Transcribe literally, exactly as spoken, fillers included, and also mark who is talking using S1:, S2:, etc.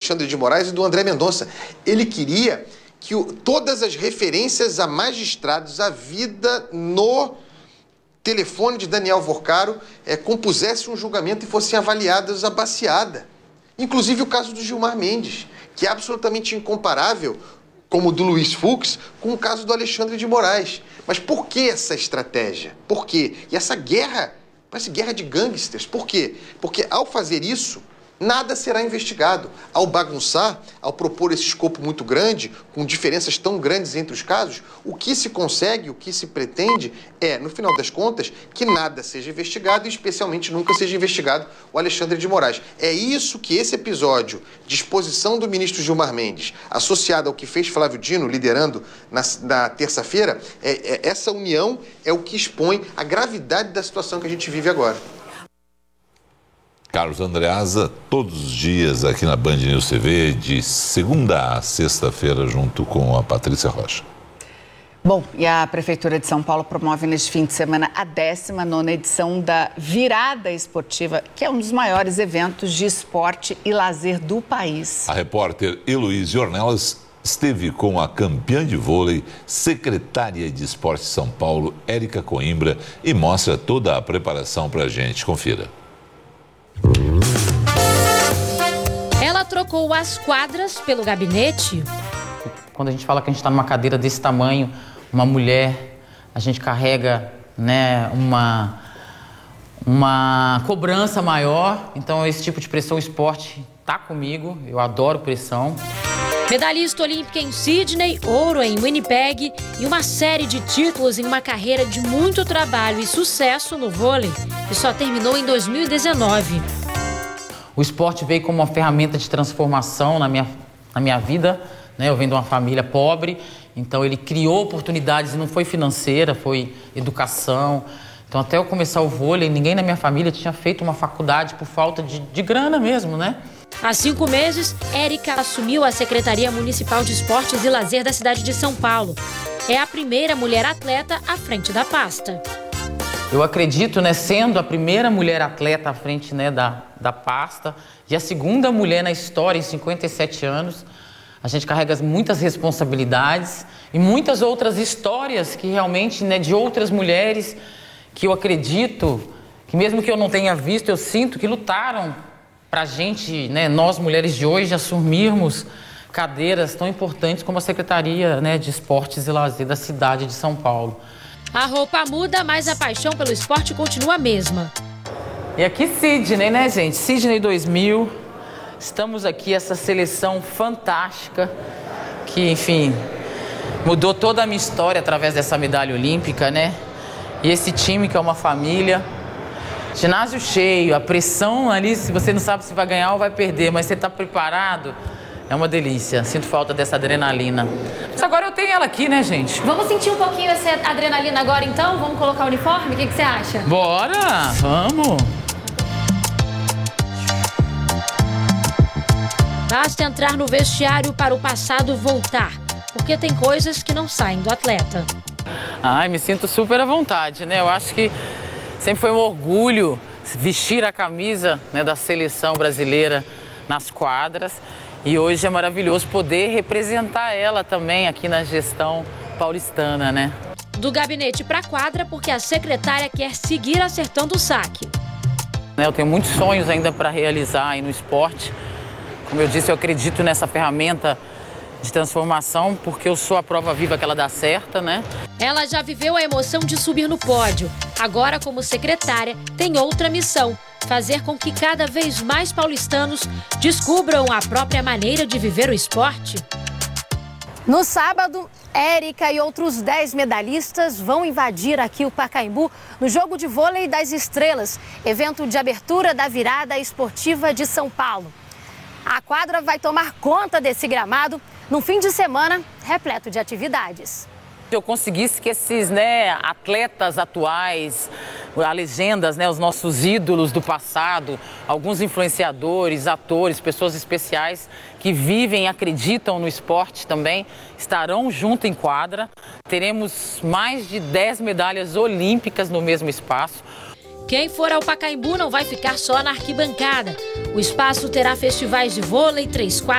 S1: Alexandre de Moraes e do André Mendonça. Ele queria que o, todas as referências a magistrados, a vida no telefone de Daniel Vorcaro, é, compusessem um julgamento e fossem avaliadas a baseada. Inclusive o caso do Gilmar Mendes, que é absolutamente incomparável, como o do Luiz Fux, com o caso do Alexandre de Moraes. Mas por que essa estratégia? Por quê? E essa guerra, parece guerra de gangsters. Por quê? Porque ao fazer isso, nada será investigado. Ao bagunçar, ao propor esse escopo muito grande, com diferenças tão grandes entre os casos, o que se consegue, o que se pretende é, no final das contas, que nada seja investigado e especialmente nunca seja investigado o Alexandre de Moraes. É isso que esse episódio de exposição do ministro Gilmar Mendes, associado ao que fez Flávio Dino, liderando na, na terça-feira, é, é, essa união é o que expõe a gravidade da situação que a gente vive agora.
S2: Carlos Andreasa, todos os dias aqui na Band News T V, de segunda a sexta-feira, junto com a Patrícia Rocha.
S3: Bom, e a Prefeitura de São Paulo promove neste fim de semana a décima nona edição da Virada Esportiva, que é um dos maiores eventos de esporte e lazer do país.
S2: A repórter Heloísa Ornelas esteve com a campeã de vôlei, secretária de Esporte de São Paulo, Érica Coimbra, e mostra toda a preparação para a gente. Confira.
S4: Ela trocou as quadras pelo gabinete.
S5: Quando a gente fala que a gente está numa cadeira desse tamanho, uma mulher, a gente carrega, né, uma, uma cobrança maior. Então, esse tipo de pressão, o esporte está comigo. Eu adoro pressão.
S4: Medalhista olímpica em Sydney, ouro em Winnipeg e uma série de títulos em uma carreira de muito trabalho e sucesso no vôlei, que só terminou em dois mil e dezenove.
S5: O esporte veio como uma ferramenta de transformação na minha, na minha vida, né? Eu venho de uma família pobre, então ele criou oportunidades, e não foi financeira, foi educação. Então até eu começar o vôlei, ninguém na minha família tinha feito uma faculdade por falta de, de grana mesmo, né?
S4: Há cinco meses, Érica assumiu a Secretaria Municipal de Esportes e Lazer da cidade de São Paulo. É a primeira mulher atleta à frente da pasta.
S5: Eu acredito, né, sendo a primeira mulher atleta à frente, né, da, da pasta e a segunda mulher na história em cinquenta e sete anos, a gente carrega muitas responsabilidades e muitas outras histórias que realmente, né, de outras mulheres que eu acredito, que mesmo que eu não tenha visto, eu sinto que lutaram para a gente, né, nós mulheres de hoje, assumirmos cadeiras tão importantes como a Secretaria, né, de Esportes e Lazer da cidade de São Paulo.
S4: A roupa muda, mas a paixão pelo esporte continua a mesma.
S5: E aqui Sydney, né, gente? Sydney dois mil. Estamos aqui, essa seleção fantástica que, enfim, mudou toda a minha história através dessa medalha olímpica, né? E esse time que é uma família. Ginásio cheio, a pressão ali, se você não sabe se vai ganhar ou vai perder, mas você está preparado, é uma delícia. Sinto falta dessa adrenalina. Mas agora eu tenho ela aqui, né, gente?
S6: Vamos sentir um pouquinho essa adrenalina agora, então? Vamos colocar o uniforme? O que, que você acha?
S5: Bora! Vamos!
S4: Basta entrar no vestiário para o passado voltar, porque tem coisas que não saem do atleta.
S5: Ai, me sinto super à vontade, né? Eu acho que sempre foi um orgulho vestir a camisa, né, da seleção brasileira nas quadras. E hoje é maravilhoso poder representar ela também aqui na gestão paulistana, né?
S4: Do gabinete para a quadra, porque a secretária quer seguir acertando o saque.
S5: Eu tenho muitos sonhos ainda para realizar aí no esporte. Como eu disse, eu acredito nessa ferramenta de transformação, porque eu sou a prova viva que ela dá certa, né?
S4: Ela já viveu a emoção de subir no pódio. Agora, como secretária, tem outra missão: fazer com que cada vez mais paulistanos descubram a própria maneira de viver o esporte.
S6: No sábado, Érica e outros dez medalhistas vão invadir aqui o Pacaembu no jogo de vôlei das estrelas, evento de abertura da Virada Esportiva de São Paulo. A quadra vai tomar conta desse gramado num fim de semana repleto de atividades.
S5: Eu conseguisse que esses, né, atletas atuais, as legendas, né, os nossos ídolos do passado, alguns influenciadores, atores, pessoas especiais que vivem e acreditam no esporte também, estarão junto em quadra. Teremos mais de dez medalhas olímpicas no mesmo espaço.
S4: Quem for ao Pacaembu não vai ficar só na arquibancada. O espaço terá festivais de vôlei, três quadras